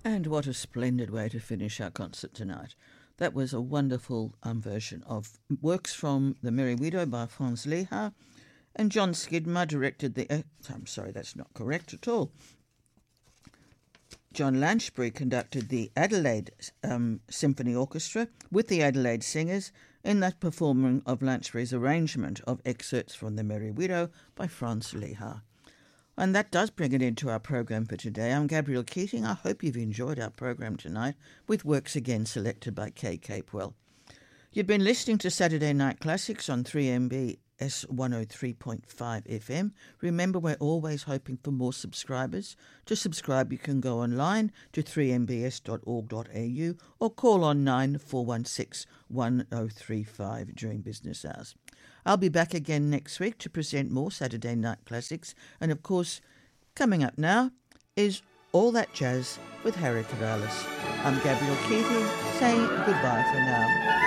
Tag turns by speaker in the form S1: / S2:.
S1: And what a splendid way to finish our concert tonight. That was a wonderful version of Works from the Merry Widow by Franz Lehár, and John Skidmore directed the... I'm sorry, that's not correct at all. John Lanchbury conducted the Adelaide Symphony Orchestra with the Adelaide Singers in that performing of Lanchbury's arrangement of excerpts from The Merry Widow by Franz Lehár. And that does bring it into our program for today. I'm Gabrielle Keating. I hope you've enjoyed our program tonight with works again selected by Kay Capewell. You've been listening to Saturday Night Classics on 3MBS 103.5 FM. Remember, we're always hoping for more subscribers. To subscribe, you can go online to 3mbs.org.au or call on 9416 1035 during business hours. I'll be back again next week to present more Saturday Night Classics. And of course, coming up now is All That Jazz with Harry Corrales. I'm Gabrielle Keating saying goodbye for now.